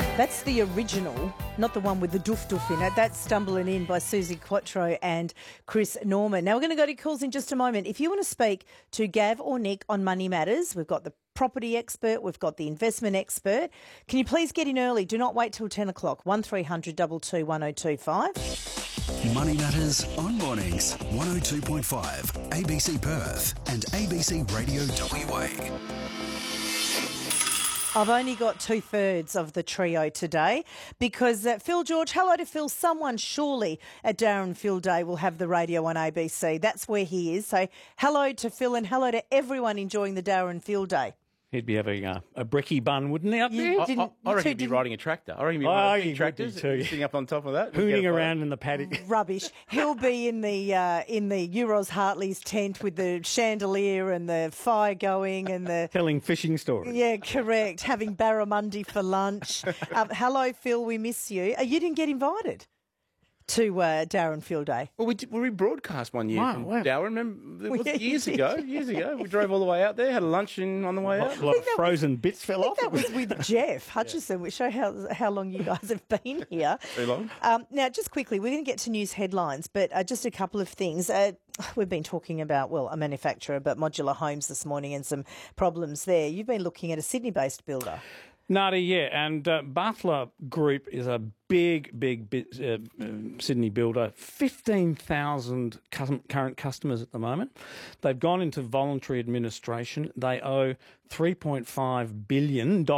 That's the original, not the one with the doof in it. That's Stumbling In by Susie Quattro and Chris Norman. Now, we're going to go to calls in just a moment. If you want to speak to Gav or Nick on Money Matters, we've got the property expert, we've got the investment expert. Can you please get in early? Do not wait till 10 o'clock. 1300 22 1025. Money Matters on mornings, 102.5 ABC Perth and ABC Radio WA. I've only got 2/3 of the trio today because Phil George, hello to Phil. Someone surely at Darren Phil Day will have the radio on ABC. That's where he is. So hello to Phil and hello to everyone enjoying the Darren Phil Day. He'd be having a brekkie bun, wouldn't he, up there? I reckon he'd be riding a tractor. I reckon he'd be riding tractors, sitting up on top of that. Hooning around in the paddock. Rubbish. He'll be in the Euros Hartley's tent with the chandelier and the fire going and the... Telling fishing stories. Yeah, correct. Having barramundi for lunch. Hello, Phil, we miss you. You didn't get invited to Darren Phil Day. Well, we broadcast one year from Darren. Remember, years ago. We drove all the way out there, had a lunch on the way out. A lot of frozen bits fell off. That was with Jeff Hutchison, which show how long you guys have been here. Too long. Now, just quickly, we're going to get to news headlines, but just a couple of things. We've been talking about, a manufacturer, but modular homes this morning and some problems there. You've been looking at a Sydney-based builder. Nadi, yeah, and Butler Group is a big Sydney builder, 15,000 current customers at the moment. They've gone into voluntary administration. They owe $3.5 billion, and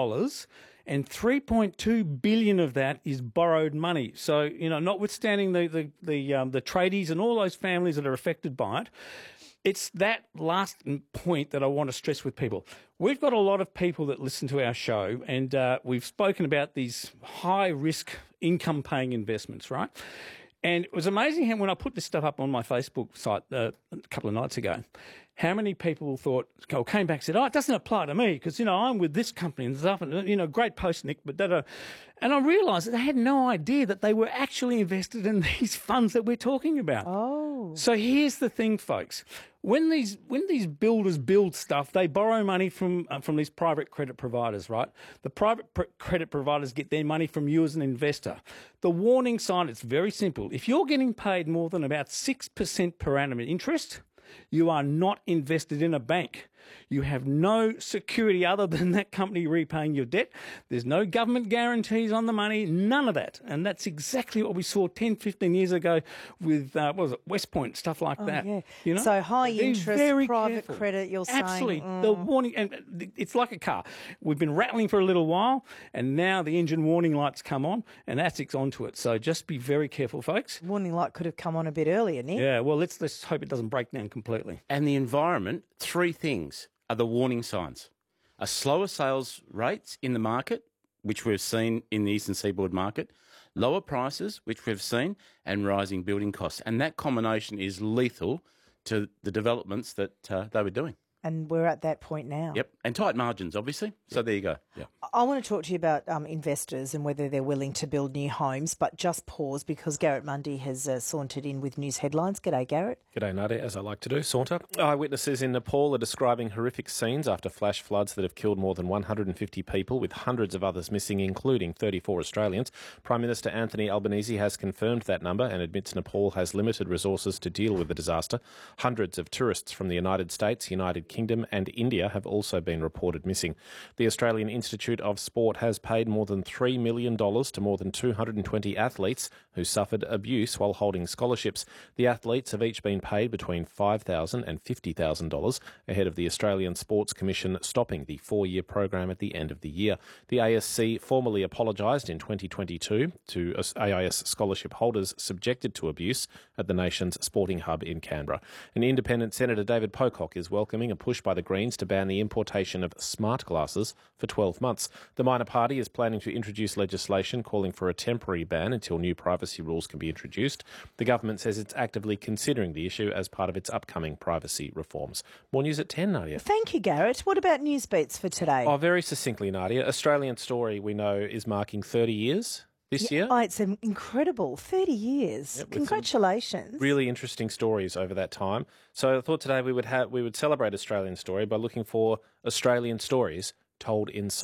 $3.2 billion of that is borrowed money. So, notwithstanding the tradies and all those families that are affected by it, it's that last point that I want to stress with people. We've got a lot of people that listen to our show, and we've spoken about these high-risk income-paying investments, right? And it was amazing how when I put this stuff up on my Facebook site a couple of nights ago, how many people came back and said, it doesn't apply to me because, I'm with this company and stuff, and, great post, Nick, but da-da. And I realised that they had no idea that they were actually invested in these funds that we're talking about. Oh. So here's the thing, folks. When these builders build stuff, they borrow money from these private credit providers, right? The private credit providers get their money from you as an investor. The warning sign, it's very simple. If you're getting paid more than about 6% per annum in interest, you are not invested in a bank. You have no security other than that company repaying your debt. There's no government guarantees on the money, none of that. And that's exactly what we saw 10, 15 years ago with, West Point, stuff like that. Yeah. So high interest, private credit, you're saying. Absolutely. The warning, and it's like a car. We've been rattling for a little while, and now the engine warning lights come on, and ASIC's onto it. So just be very careful, folks. Warning light could have come on a bit earlier, Nick. Yeah, well, let's hope it doesn't break down completely. And the environment, three things are the warning signs. A slower sales rates in the market, which we've seen in the Eastern Seaboard market, lower prices, which we've seen, and rising building costs. And that combination is lethal to the developments that they were doing. And we're at that point now. Yep, and tight margins, obviously. So there you go. Yeah. I want to talk to you about investors and whether they're willing to build new homes, but just pause because Garrett Mundy has sauntered in with news headlines. G'day, Garrett. G'day, Nadia, as I like to do, saunter. Eyewitnesses in Nepal are describing horrific scenes after flash floods that have killed more than 150 people, with hundreds of others missing, including 34 Australians. Prime Minister Anthony Albanese has confirmed that number and admits Nepal has limited resources to deal with the disaster. Hundreds of tourists from the United States, United Kingdom and India have also been reported missing. The Australian Institute of Sport has paid more than $3 million to more than 220 athletes who suffered abuse while holding scholarships. The athletes have each been paid between $5,000 and $50,000 ahead of the Australian Sports Commission stopping the 4-year program at the end of the year. The ASC formally apologised in 2022 to AIS scholarship holders subjected to abuse at the nation's sporting hub in Canberra. An independent Senator David Pocock is welcoming a push by the Greens to ban the importation of smart glasses for 12 months. The minor party is planning to introduce legislation calling for a temporary ban until new privacy rules can be introduced. The government says it's actively considering the issue as part of its upcoming privacy reforms. More news at 10, Nadia. Thank you, Garrett. What about news beats for today? Very succinctly, Nadia. Australian Story, we know, is marking 30 years this year. Oh, it's incredible. 30 years. Yep, congratulations. Really interesting stories over that time. So I thought today we would celebrate Australian Story by looking for Australian stories told in